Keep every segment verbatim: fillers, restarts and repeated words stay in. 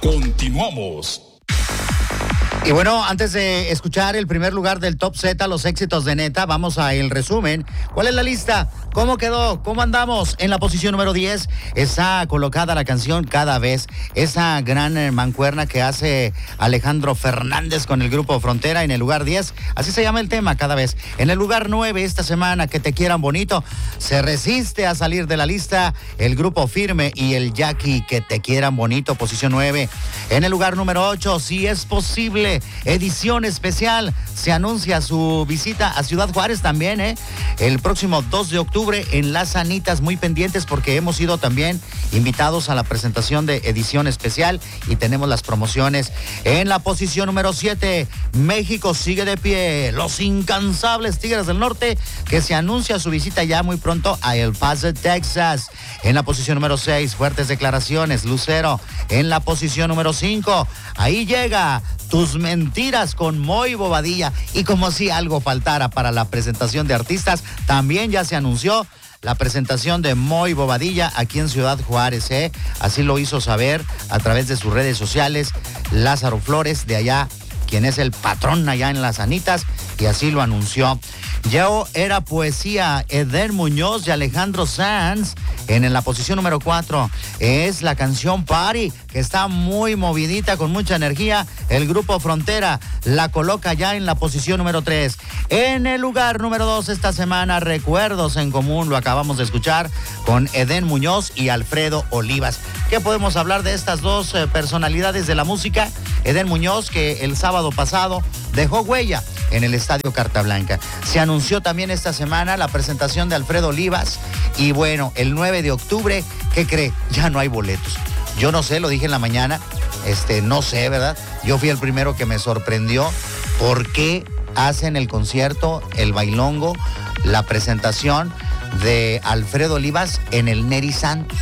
Continuamos. Y bueno, antes de escuchar el primer lugar del Top Z, los éxitos de Neta, vamos a el resumen. ¿Cuál es la lista? ¿Cómo quedó? ¿Cómo andamos? En la posición número diez está colocada la canción Cada Vez, esa gran eh, mancuerna que hace Alejandro Fernández con el grupo Frontera en el lugar diez. Así se llama el tema, Cada Vez. En el lugar nueve esta semana, Que Te Quieran Bonito, se resiste a salir de la lista el grupo Firme y el Jackie, Que Te Quieran Bonito, posición nueve. En el lugar número ocho, Si Es Posible, edición especial, se anuncia su visita a Ciudad Juárez también, ¿eh? El próximo dos de octubre en Las Anitas, muy pendientes porque hemos sido también invitados a la presentación de edición especial y tenemos las promociones. En la posición número siete, México sigue de pie, los incansables Tigres del Norte, que se anuncia su visita ya muy pronto a El Paso, Texas. En la posición número seis, fuertes declaraciones, Lucero. En la posición número cinco, ahí llega Tus Mentiras con Moy Bobadilla. Y como si algo faltara para la presentación de artistas, también ya se anunció la presentación de Moy Bobadilla aquí en Ciudad Juárez, ¿eh? Así lo hizo saber a través de sus redes sociales Lázaro Flores de allá, quien es el patrón allá en Las Anitas, y así lo anunció. Yo Era Poesía, Eden Muñoz y Alejandro Sanz. En la posición número cuatro es la canción Party, que está muy movidita, con mucha energía. El grupo Frontera la coloca ya en la posición número tres. En el lugar número dos esta semana, Recuerdos en Común, lo acabamos de escuchar con Eden Muñoz y Alfredo Olivas. ¿Qué podemos hablar de estas dos eh, personalidades de la música? Eden Muñoz, que el sábado pasado dejó huella en el Estadio Carta Blanca. Se anunció también esta semana la presentación de Alfredo Olivas y bueno, el nueve de octubre, ¿qué cree? Ya no hay boletos. Yo no sé, lo dije en la mañana, este, no sé, ¿verdad? Yo fui el primero que me sorprendió por qué hacen el concierto, el bailongo, la presentación de Alfredo Olivas en el Neri Santos.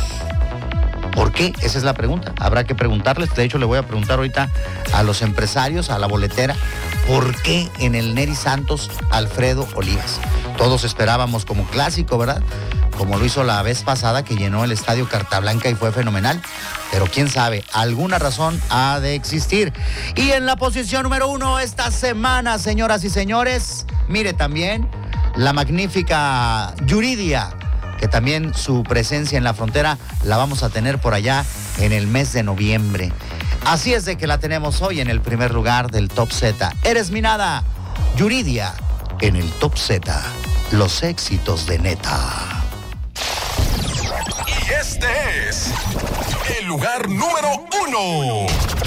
¿Por qué? Esa es la pregunta. Habrá que preguntarles. De hecho, le voy a preguntar ahorita a los empresarios, a la boletera, ¿por qué en el Neri Santos Alfredo Olivas? Todos esperábamos como clásico, ¿verdad? Como lo hizo la vez pasada, que llenó el Estadio Carta Blanca y fue fenomenal. Pero quién sabe, alguna razón ha de existir. Y en la posición número uno esta semana, señoras y señores, mire también la magnífica Yuridia, que también su presencia en la frontera la vamos a tener por allá en el mes de noviembre. Así es de que la tenemos hoy en el primer lugar del Top Z. Eres mi nada, Yuridia, en el Top Z, los éxitos de Neta. Y este es el lugar número uno.